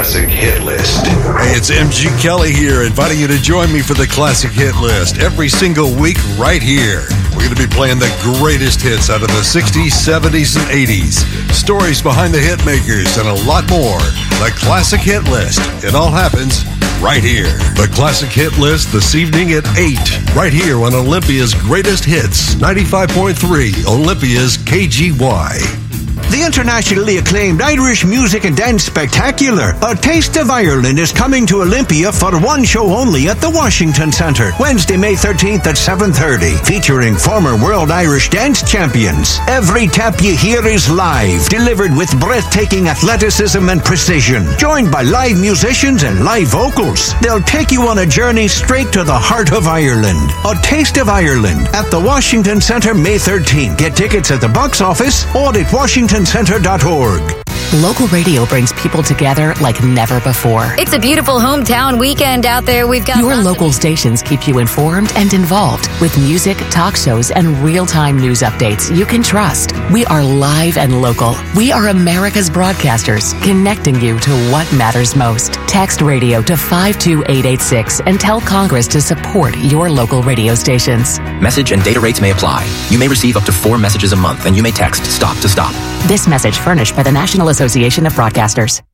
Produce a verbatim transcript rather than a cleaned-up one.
Classic Hit List. Hey, it's M G Kelly here, inviting you to join me for the Classic Hit List every single week right here. We're going to be playing the greatest hits out of the sixties, seventies, and eighties. Stories behind the hit makers and a lot more. The Classic Hit List. It all happens right here. The Classic Hit List this evening at eight. Right here on Olympia's Greatest Hits. ninety-five point three Olympia's K G Y. The internationally acclaimed Irish music and dance spectacular, A Taste of Ireland, is coming to Olympia for one show only at the Washington Centre, Wednesday, May thirteenth at seven thirty, featuring former World Irish Dance Champions. Every tap you hear is live, delivered with breathtaking athleticism and precision, joined by live musicians and live vocals. They'll take you on a journey straight to the heart of Ireland. A Taste of Ireland at the Washington Centre, May thirteenth. Get tickets at the box office or at washington center dot org. Local radio brings people together like never before. It's a beautiful hometown weekend out there. We've got Your local of- stations keep you informed and involved with music, talk shows, and real-time news updates you can trust. We are live and local. We are America's broadcasters, connecting you to what matters most. Text radio to five two eight eight six and tell Congress to support your local radio stations. Message and data rates may apply. You may receive up to four messages a month, and you may text STOP to STOP. This message furnished by the National Association of Broadcasters.